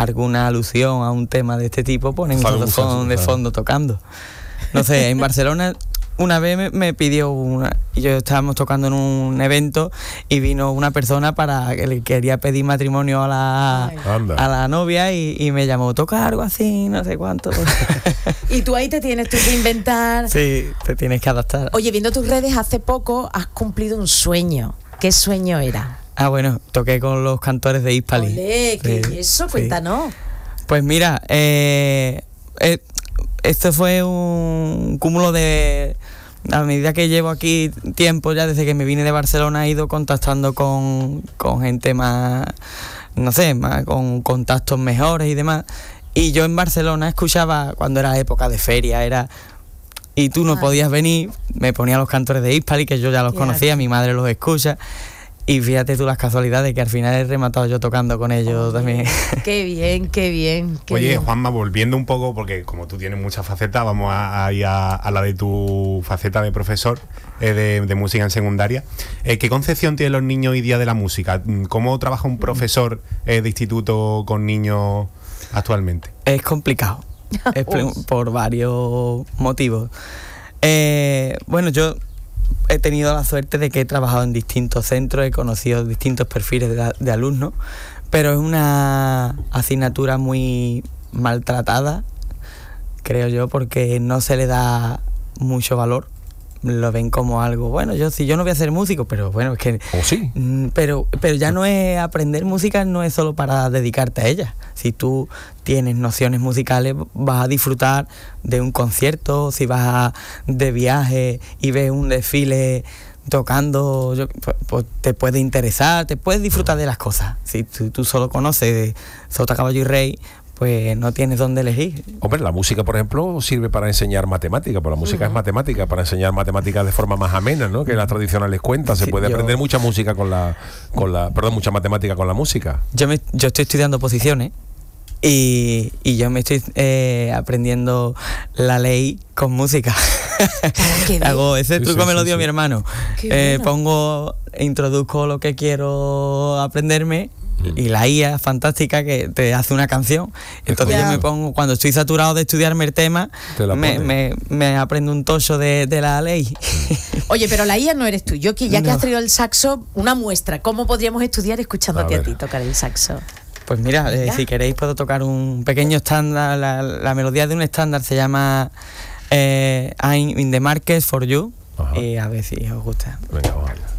alguna alusión a un tema de este tipo, ponen de fondo tocando. No sé, en Barcelona una vez me pidió yo estábamos tocando en un evento y vino una persona para que le quería pedir matrimonio a la novia y me llamó, toca algo así, no sé cuánto. Y tú ahí te tienes tú que inventar. Sí, te tienes que adaptar. Oye, viendo tus redes, hace poco has cumplido un sueño. ¿Qué sueño era? Bueno, toqué con los cantores de Hispali. Olé, ¿qué es eso? Cuéntanos. Pues mira, esto fue un cúmulo de... A medida que llevo aquí tiempo, ya desde que me vine de Barcelona, he ido contactando con gente más, no sé, más con contactos mejores y demás. Y yo en Barcelona escuchaba, cuando era época de feria, y tú no podías venir, me ponía los cantores de Hispali, que yo ya los conocía, mi madre los escucha. Y fíjate tú las casualidades, que al final he rematado yo tocando con ellos también. Qué bien, qué bien. Oye, Juanma, volviendo un poco, porque como tú tienes muchas facetas, vamos a ir a la de tu faceta de profesor de música en secundaria. ¿Qué concepción tienen los niños hoy día de la música? ¿Cómo trabaja un profesor de instituto con niños actualmente? Es complicado, por varios motivos. Bueno, yo he tenido la suerte de que he trabajado en distintos centros, he conocido distintos perfiles de alumnos, pero es una asignatura muy maltratada, creo yo, porque no se le da mucho valor. Lo ven como algo, bueno, yo no voy a ser músico, pero bueno, es que... ¿O sí? Pero ya no es aprender música, no es solo para dedicarte a ella. Si tú tienes nociones musicales, vas a disfrutar de un concierto. Si vas de viaje y ves un desfile tocando, pues te puede interesar, te puedes disfrutar de las cosas. Si tú solo conoces Sota, Caballo y Rey, pues no tienes dónde elegir. Hombre, la música, por ejemplo, sirve para enseñar matemáticas, pero la música es matemática, para enseñar matemáticas de forma más amena, ¿no? Que las tradicionales cuentas. Se puede aprender mucha música mucha matemática con la música. Yo estoy estudiando posiciones y yo me estoy aprendiendo la ley con música. Hago ese truco, me lo dio mi hermano. Introduzco lo que quiero aprenderme. Y la IA fantástica que te hace una canción. Entonces yo me pongo, cuando estoy saturado de estudiarme el tema, me aprendo un tocho de la ley. Oye, pero la IA no eres tú. Yo que ya que has traído el saxo, una muestra. ¿Cómo podríamos estudiar escuchándote a ti tocar el saxo? Pues mira, si queréis puedo tocar un pequeño estándar. La melodía de un estándar se llama I'm in the market for you. Y a ver si os gusta. Venga, vamos.